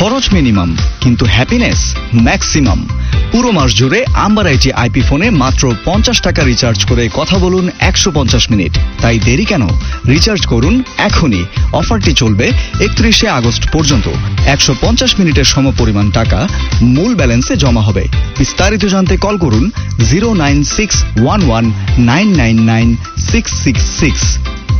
খরচ মিনিমাম কিন্তু happiness maximum. পুরো মাস জুড়ে আম্বার আইটি আইপি ফোনে মাত্র 50 টাকা রিচার্জ করে কথা বলুন 150 মিনিট। তাই দেরি কেন? রিচার্জ করুন এখনই। অফারটি চলবে 31 আগস্ট পর্যন্ত। 150 মিনিটের সমপরিমাণ টাকা মূল ব্যালেন্সে জমা হবে। বিস্তারিত জানতে কল করুন 09611999666।